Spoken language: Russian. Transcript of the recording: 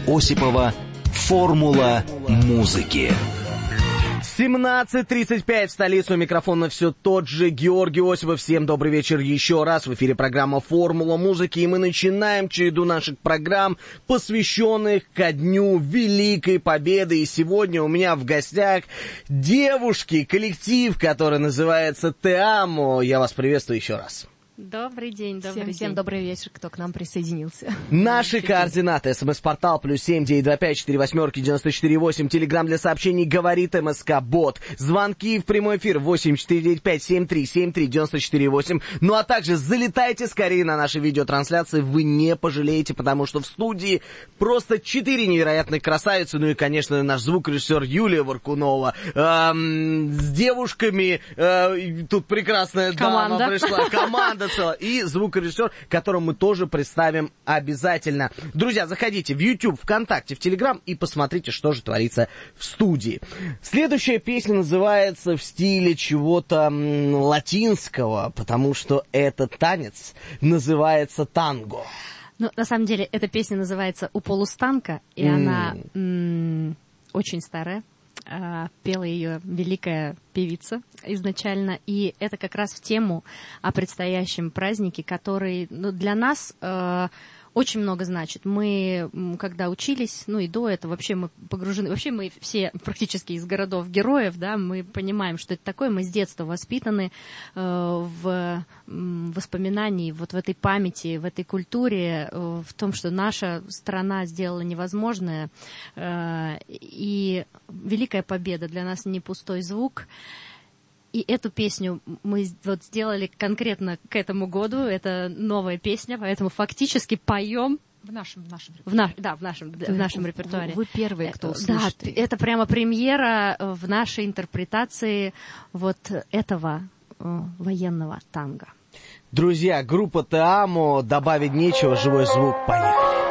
Осипова «Формула музыки». 17:35 в столицу. Микрофона все тот же Георгий Осипов. Всем добрый вечер еще раз. В эфире программа «Формула музыки». И мы начинаем череду наших программ, посвященных ко Дню Великой Победы. И сегодня у меня в гостях девушки, коллектив, который называется «Te Amo». Я вас приветствую еще раз. Добрый день, Всем добрый вечер, кто к нам присоединился. Наши координаты. СМС-портал +7 925 48 94 8. Телеграм для сообщений «Говорит МСК Бот». Звонки в прямой эфир 8 495 73 73 94 8. Ну а также залетайте скорее на наши видеотрансляции. Вы не пожалеете, потому что в студии просто 4 невероятных красавицы. Ну и, конечно, наш звукорежиссер Юлия Варкунова. С девушками. Тут прекрасная дама пришла. Команда. И звукорежиссер, которого мы тоже представим обязательно. Друзья, заходите в YouTube, ВКонтакте, в Телеграм и посмотрите, что же творится в студии. Следующая песня называется в стиле чего-то латинского, потому что этот танец называется танго. Ну, на самом деле, эта песня называется «У полустанка», и она очень старая. Пела ее великая певица изначально, и это как раз в тему о предстоящем празднике, который для нас очень много значит. Мы, когда учились, ну и до этого, вообще мы погружены, вообще мы все практически из городов героев, да, мы понимаем, что это такое, мы с детства воспитаны в воспоминании, вот в этой памяти, в этой культуре, в том, что наша страна сделала невозможное, и Великая Победа для нас не пустой звук. И эту песню мы вот сделали конкретно к этому году. Это новая песня, поэтому фактически поем в нашем репертуаре. Вы первые, кто услышит. Да, это прямо премьера в нашей интерпретации вот этого военного танго. Друзья, группа Te Amo, добавить нечего, живой звук, поехали.